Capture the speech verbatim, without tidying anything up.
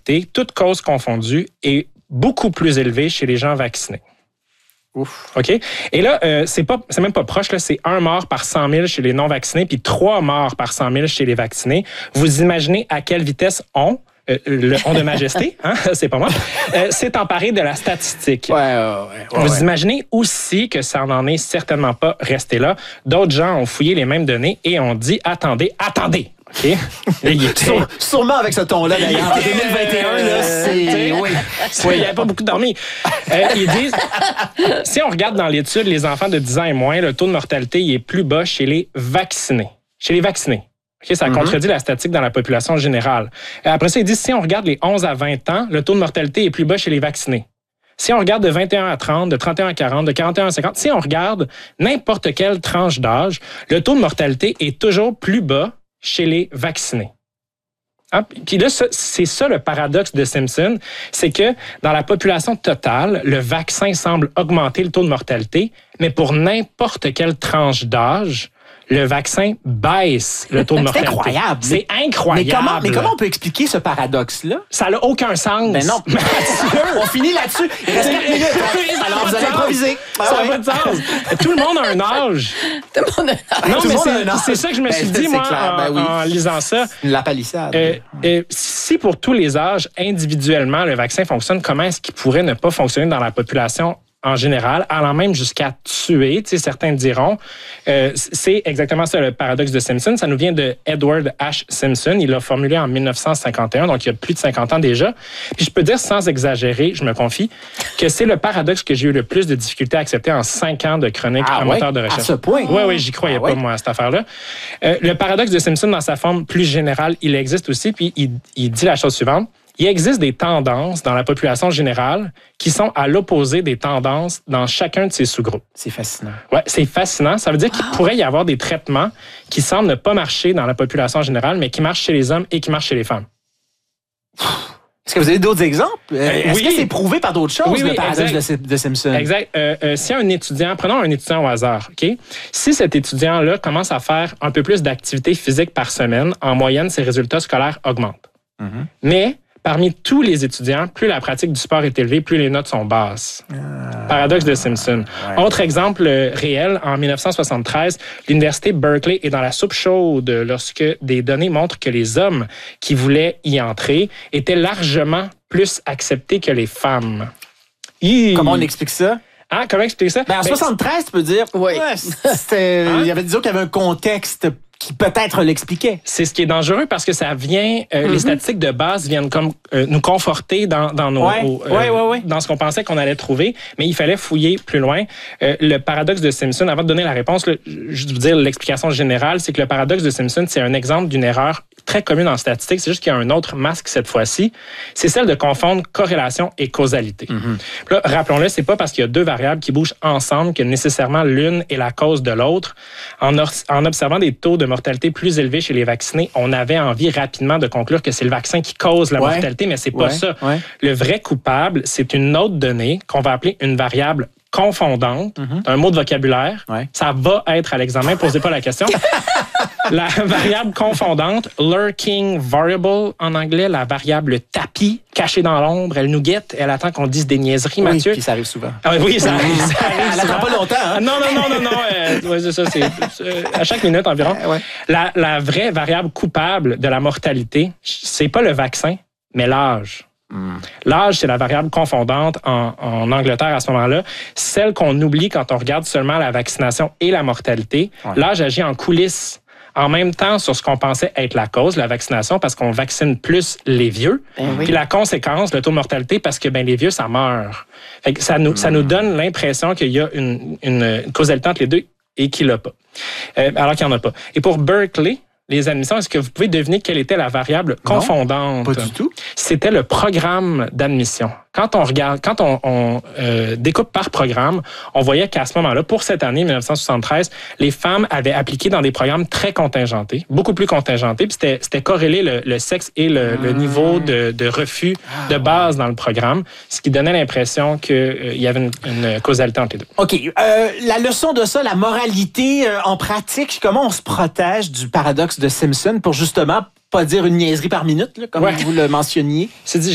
mortalité, toutes causes confondues, est beaucoup plus élevée chez les gens vaccinés. Ouf. OK? Et là, euh, c'est pas, c'est même pas proche, là, c'est un mort par cent mille chez les non-vaccinés, puis trois morts par cent mille chez les vaccinés. Vous imaginez à quelle vitesse on, euh, le on de majesté, hein, c'est pas moi, euh, s'est emparé de la statistique. Ouais, ouais, ouais, Vous ouais. imaginez aussi que ça n'en est certainement pas resté là. D'autres gens ont fouillé les mêmes données et ont dit, attendez, attendez. OK? Sûre, sûrement avec ce ton-là, d'ailleurs. En deux mille vingt et un, là, c'est... Oui. Oui, il n'y avait pas beaucoup dormi. Euh, ils disent, si on regarde dans l'étude, les enfants de dix ans et moins, le taux de mortalité il est plus bas chez les vaccinés. Chez les vaccinés. Okay, ça mm-hmm. contredit la statistique dans la population générale. Après ça, ils disent, si on regarde les onze à vingt ans, le taux de mortalité est plus bas chez les vaccinés. Si on regarde de vingt et un à trente, de trente et un à quarante, de quarante et un à cinquante, si on regarde n'importe quelle tranche d'âge, le taux de mortalité est toujours plus bas chez les vaccinés. Hein? Puis là, c'est ça le paradoxe de Simpson, c'est que dans la population totale, le vaccin semble augmenter le taux de mortalité, mais pour n'importe quelle tranche d'âge, le vaccin baisse le taux de mortalité. C'est incroyable. C'est incroyable. Mais comment, mais comment on peut expliquer ce paradoxe-là? Ça n'a aucun sens. Ben non. On finit là-dessus. Il reste quatre minutes. Alors, vous allez improviser. Ça n'a pas de sens. Tout le monde a un âge. Tout le monde a un âge. Non, Tout mais le monde a un âge. c'est ça que je me Ben, suis dit, moi, clair. en, Ben oui. en lisant ça. La palissade. Euh, euh, si pour tous les âges, individuellement, le vaccin fonctionne, comment est-ce qu'il pourrait ne pas fonctionner dans la population en général, allant même jusqu'à tuer, tu sais, certains diront. Euh, c'est exactement ça, le paradoxe de Simpson. Ça nous vient de Edward H. Simpson. Il l'a formulé en dix-neuf cent cinquante et un, donc il y a plus de cinquante ans déjà. Puis je peux dire, sans exagérer, je me confie, que c'est le paradoxe que j'ai eu le plus de difficultés à accepter en cinq ans de chronique ah, en ouais? moteur de recherche. À ce point? Oui, oui, j'y croyais ah, pas, ouais? moi, à cette affaire-là. Euh, le paradoxe de Simpson, dans sa forme plus générale, il existe aussi, puis il, il dit la chose suivante. Il existe des tendances dans la population générale qui sont à l'opposé des tendances dans chacun de ces sous-groupes. C'est fascinant. Oui, c'est fascinant. Ça veut dire qu'il wow. pourrait y avoir des traitements qui semblent ne pas marcher dans la population générale, mais qui marchent chez les hommes et qui marchent chez les femmes. Est-ce que vous avez d'autres exemples? Euh, Est-ce oui. que c'est prouvé par d'autres choses, oui, oui, le paradoxe de, de Simpson? Exact. Euh, euh, si un étudiant, prenons un étudiant au hasard, OK? Si cet étudiant-là commence à faire un peu plus d'activité physique par semaine, en moyenne, ses résultats scolaires augmentent. Mm-hmm. Mais parmi tous les étudiants, plus la pratique du sport est élevée, plus les notes sont basses. Ah, paradoxe de Simpson. Ouais. Autre exemple réel, en dix-neuf cent soixante-treize, l'université Berkeley est dans la soupe chaude lorsque des données montrent que les hommes qui voulaient y entrer étaient largement plus acceptés que les femmes. Hi. Comment on explique ça? Hein, comment expliquer ça? Ben, en ben, soixante-treize, tu peux dire, oui. ouais, c'était, hein? Il y avait, disons qu'il y avait un contexte qui peut-être l'expliquait. C'est ce qui est dangereux parce que ça vient, euh, mm-hmm. les statistiques de base viennent comme euh, nous conforter dans, dans nos, ouais, au, euh, ouais, ouais, ouais. dans ce qu'on pensait qu'on allait trouver, mais il fallait fouiller plus loin. Euh, le paradoxe de Simpson, avant de donner la réponse, là, juste vous dire l'explication générale, c'est que le paradoxe de Simpson, c'est un exemple d'une erreur très commune en statistique. C'est juste qu'il y a un autre masque cette fois-ci. C'est celle de confondre corrélation et causalité. Mm-hmm. Là, rappelons-le, c'est pas parce qu'il y a deux variables qui bougent ensemble que nécessairement l'une est la cause de l'autre. En, or- en observant des taux de mortalité plus élevés chez les vaccinés, on avait envie rapidement de conclure que c'est le vaccin qui cause la ouais. mortalité, mais c'est pas ouais. ça. Ouais. Le vrai coupable, c'est une autre donnée qu'on va appeler une variable confondante, mm-hmm. un mot de vocabulaire. Ouais. Ça va être à l'examen, posez pas la question. La variable confondante, lurking variable en anglais, la variable tapis, cachée dans l'ombre, elle nous guette, elle attend qu'on dise des niaiseries, oui, Mathieu. Puis ça arrive souvent. Ah, oui, ça arrive. Ça arrive elle attend pas longtemps. Hein? Non, non, non, non, non. Euh, ouais, c'est ça, c'est, c'est à chaque minute environ. Euh, ouais. La, la vraie variable coupable de la mortalité, c'est pas le vaccin, mais l'âge. Mm. L'âge, c'est la variable confondante en, en Angleterre à ce moment-là. Celle qu'on oublie quand on regarde seulement la vaccination et la mortalité. Ouais. L'âge agit en coulisses. En même temps, sur ce qu'on pensait être la cause, la vaccination, parce qu'on vaccine plus les vieux. Ben oui. Puis la conséquence, le taux de mortalité, parce que ben, les vieux, ça meurt. Fait que ça, nous, mmh. ça nous donne l'impression qu'il y a une, une causalité entre les deux et qu'il n'y l'a pas. Euh, alors qu'il n'y en a pas. Et pour Berkeley, les admissions, est-ce que vous pouvez deviner quelle était la variable confondante? Non, pas du tout. C'était le programme d'admission. Quand on regarde, quand on, on euh, découpe par programme, on voyait qu'à ce moment-là, pour cette année, dix-neuf cent soixante-treize, les femmes avaient appliqué dans des programmes très contingentés, beaucoup plus contingentés, puis c'était, c'était corrélé le, le sexe et le, mmh. le niveau de, de refus ah, de base ouais. dans le programme, ce qui donnait l'impression qu'il euh, y avait une, une causalité entre les deux. OK. Euh, la leçon de ça, la moralité euh, en pratique, comment on se protège du paradoxe de Simpson pour justement pas dire une niaiserie par minute, là, comme ouais. vous le mentionniez? C'est dit,